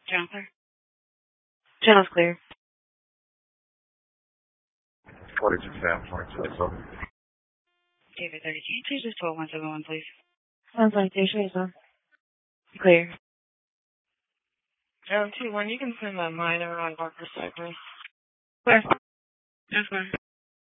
Channel clear. Channel's clear. What did you say? I'm trying to myself. David 30, can you please just 12171, please? Sounds like there's reason. Clear. 021, you can send a minor on Barker Cypress. Where? That's fine.